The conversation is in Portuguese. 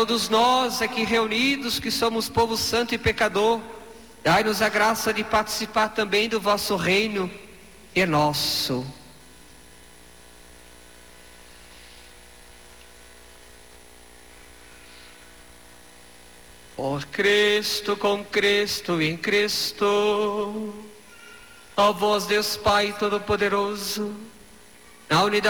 Todos nós aqui reunidos, que somos povo santo e pecador, dai-nos a graça de participar também do vosso reino e nosso. Por Cristo, com Cristo e em Cristo, ó vós Deus Pai Todo-Poderoso, na unidade